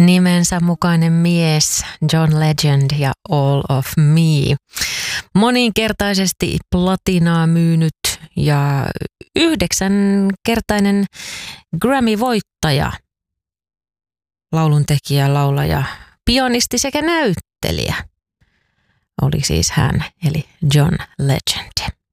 nimensä mukainen mies, John Legend ja All of Me. Moninkertaisesti platinaa myynyt ja 9-kertainen Grammy-voittaja, lauluntekijä, laulaja, pianisti sekä näyttelijä oli siis hän, eli John Legend.